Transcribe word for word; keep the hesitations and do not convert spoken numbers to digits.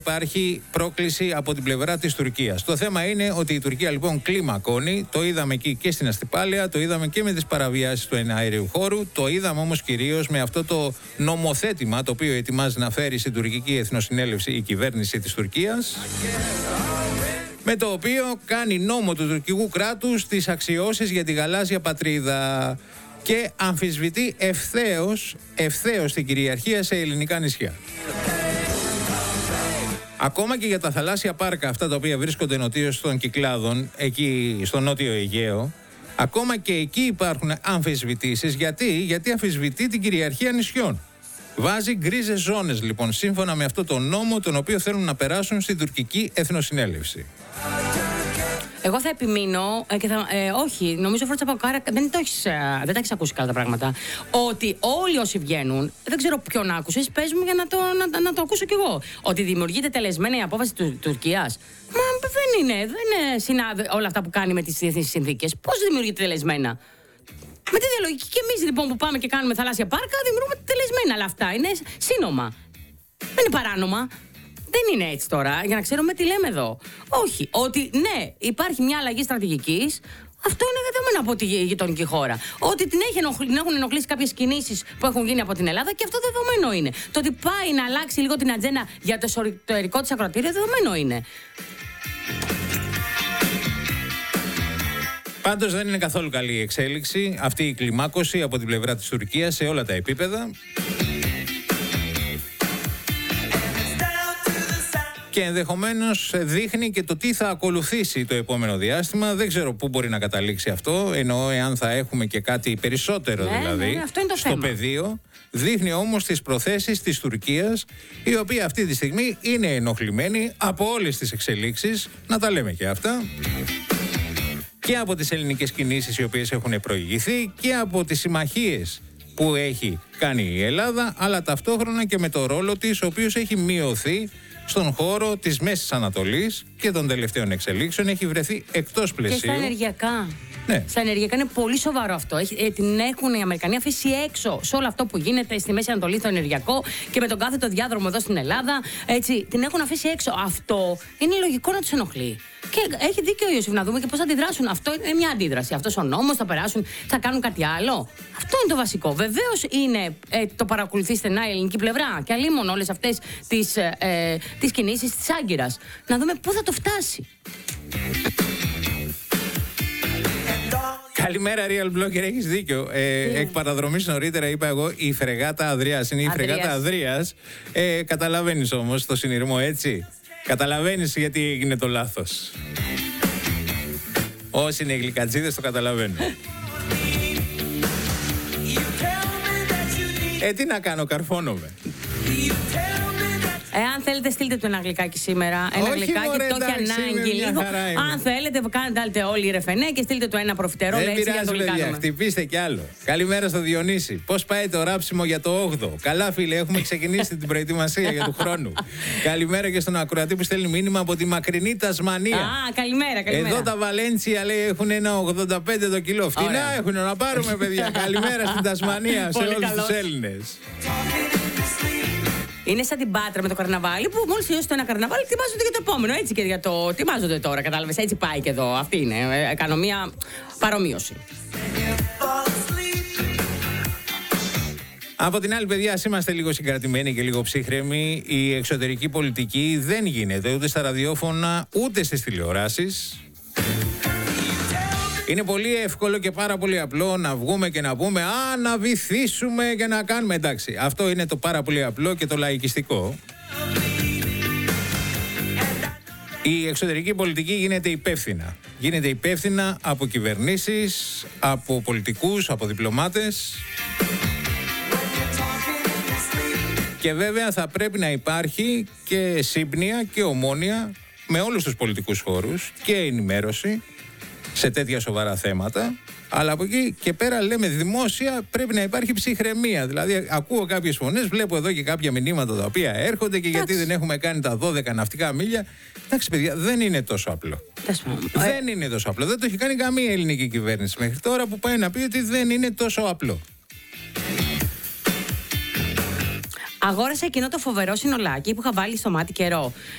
Υπάρχει πρόκληση από την πλευρά της Τουρκίας. Το θέμα είναι ότι η Τουρκία λοιπόν κλιμακώνει. Το είδαμε εκεί και στην Αστυπάλαια, το είδαμε και με τις παραβιάσεις του εναέριου χώρου. Το είδαμε όμως κυρίως με αυτό το νομοθέτημα το οποίο ετοιμάζει να φέρει στην τουρκική εθνοσυνέλευση η κυβέρνηση της Τουρκίας. Με το οποίο κάνει νόμο του τουρκικού κράτους τις αξιώσεις για τη γαλάζια πατρίδα και αμφισβητεί ευθέως, ευθέως την κυριαρχία σε ελληνικά νησιά. Ακόμα και για τα θαλάσσια πάρκα, αυτά τα οποία βρίσκονται νοτίως των Κυκλάδων, εκεί στο νότιο Αιγαίο, ακόμα και εκεί υπάρχουν αμφισβητήσεις. Γιατί, Γιατί αμφισβητεί την κυριαρχία νησιών. Βάζει γκρίζες ζώνες λοιπόν, σύμφωνα με αυτό το νόμο, τον οποίο θέλουν να περάσουν στην τουρκική εθνοσυνέλευση. Εγώ θα επιμείνω ε, και θα. Ε, όχι, νομίζω Φώτσα Παπακάρα δεν, το έχεις, ε, δεν τα έχει ακούσει καλά τα πράγματα. Ότι όλοι όσοι βγαίνουν, δεν ξέρω ποιον άκουσες, πες μου για να το, να, να το ακούσω κι εγώ. Ότι δημιουργείται τελεσμένα η απόφαση του Τουρκίας. Μα δεν είναι, δεν είναι συνάδε όλα αυτά που κάνει με τις διεθνείς συνθήκες. Πώς δημιουργείται τελεσμένα? Με τη διαλογική και εμείς λοιπόν που πάμε και κάνουμε θαλάσσια πάρκα, δημιουργούμε τελεσμένα. Αλλά αυτά είναι σύνομα. Δεν είναι παράνομα. Δεν είναι έτσι τώρα, για να ξέρουμε τι λέμε εδώ. Όχι, ότι ναι, υπάρχει μια αλλαγή στρατηγικής, αυτό είναι δεδομένο από τη γειτονική χώρα. Ότι την έχουν ενοχλήσει κάποιες κινήσεις που έχουν γίνει από την Ελλάδα και αυτό δεδομένο είναι. Το ότι πάει να αλλάξει λίγο την ατζέντα για το εσωτερικό της ακροατήριο, δεδομένο είναι. Πάντως δεν είναι καθόλου καλή η εξέλιξη, αυτή η κλιμάκωση από την πλευρά της Τουρκίας σε όλα τα επίπεδα. Και ενδεχομένως δείχνει και το τι θα ακολουθήσει το επόμενο διάστημα. Δεν ξέρω πού μπορεί να καταλήξει αυτό, εννοώ εάν θα έχουμε και κάτι περισσότερο ναι, δηλαδή ναι, αυτό είναι το στο θέμα. πεδίο. Δείχνει όμως τις προθέσεις της Τουρκίας, η οποία αυτή τη στιγμή είναι ενοχλημένη από όλες τις εξελίξεις, να τα λέμε και αυτά, και από τις ελληνικές κινήσεις οι οποίες έχουν προηγηθεί και από τις συμμαχίες που έχει κάνει η Ελλάδα, αλλά ταυτόχρονα και με το ρόλο της, ο οποίος έχει μειωθεί στον χώρο της Μέσης Ανατολής και των τελευταίων εξελίξεων, έχει βρεθεί εκτός πλαισίου. Και στα ενεργειακά. Ναι. Στα ενεργειακά είναι πολύ σοβαρό αυτό. Έχει, ε, την έχουν οι Αμερικανοί αφήσει έξω σε όλο αυτό που γίνεται στη Μέση Ανατολή, στο ενεργειακό και με τον κάθετο διάδρομο εδώ στην Ελλάδα. Έτσι, την έχουν αφήσει έξω. Αυτό είναι λογικό να τους ενοχλεί. Και έχει δίκιο ο Ιωσήφ, να δούμε και πώς θα αντιδράσουν. Αυτό είναι μια αντίδραση. Αυτός ο νόμος θα περάσουν, θα κάνουν κάτι άλλο. Αυτό είναι το βασικό. Βεβαίως είναι ε, το παρακολουθεί στενά η ελληνική πλευρά και αλλήμον όλες αυτές τις, ε, ε, τις κινήσεις της Άγκυρας. Να δούμε πού θα το φτάσει. Καλημέρα, Real Blogger, έχεις δίκιο. Ε, yeah. Εκ παραδρομής νωρίτερα είπα εγώ η φρεγάτα Αδρίας. Είναι η Αδρίας. φρεγάτα Αδρίας. Ε, καταλαβαίνεις όμως το συνειρμό, έτσι. Καταλαβαίνεις γιατί έγινε το λάθος. Όσοι είναι γλυκατζίδες το καταλαβαίνουν. Ε, τι να κάνω, καρφώνομαι. Εάν θέλετε, στείλτε του ένα γλυκάκι σήμερα. Ένα Όχι, γλυκάκι, μωρέ, το έχει εντάξει, ανάγκη λίγο. Αν θέλετε, κάντε όλοι ρεφενέ και στείλτε του ένα προφιτερόλ έτσι για να το γλυκάνουμε. Χτυπήστε κι άλλο. Καλημέρα στο Διονύση. Πώς πάει το ράψιμο για το όγδοο? Καλά, φίλε, έχουμε ξεκινήσει την προετοιμασία για του χρόνου. Καλημέρα και στον ακροατή που στέλνει μήνυμα από τη μακρινή Τασμανία. Α, καλημέρα, καλημέρα. Εδώ τα Βαλέντσια λέει έχουν ένα ογδόντα πέντε το κιλό. Φτηνά έχουν να πάρουμε, παιδιά. Καλημέρα στην Τασμανία σε όλους τους Έλληνες. Είναι σαν την Πάτρα με το καρναβάλι που μόλις τελειώσει το ένα καρναβάλι ετοιμάζονται για το επόμενο. Έτσι και για το. Ετοιμάζονται τώρα, κατάλαβες. Έτσι πάει και εδώ. Αυτή είναι. Κάνω μία παρομοίωση. Από την άλλη, παιδιά, ας είμαστε λίγο συγκρατημένοι και λίγο ψύχρεμοι. Η εξωτερική πολιτική δεν γίνεται ούτε στα ραδιόφωνα ούτε στις τηλεοράσεις. Είναι πολύ εύκολο και πάρα πολύ απλό να βγούμε και να πούμε «Α, να βυθίσουμε και να κάνουμε». Εντάξει, αυτό είναι το πάρα πολύ απλό και το λαϊκιστικό. Η εξωτερική πολιτική γίνεται υπεύθυνα. Γίνεται υπεύθυνα από κυβερνήσεις, από πολιτικούς, από διπλωμάτες. Και βέβαια θα πρέπει να υπάρχει και σύμπνοια και ομόνοια με όλους τους πολιτικούς χώρους και ενημέρωση σε τέτοια σοβαρά θέματα, αλλά από εκεί και πέρα λέμε δημόσια πρέπει να υπάρχει ψυχραιμία. Δηλαδή ακούω κάποιες φωνές, βλέπω εδώ και κάποια μηνύματα τα οποία έρχονται και γιατί δεν έχουμε κάνει τα δώδεκα ναυτικά μίλια. Εντάξει, παιδιά, δεν είναι τόσο απλό. Δεν είναι τόσο απλό. Δεν το έχει κάνει καμία ελληνική κυβέρνηση μέχρι τώρα που πάει να πει ότι δεν είναι τόσο απλό. Αγόρασα εκείνο το φοβερό συνολάκι που είχα βάλει στο μάτι καιρό.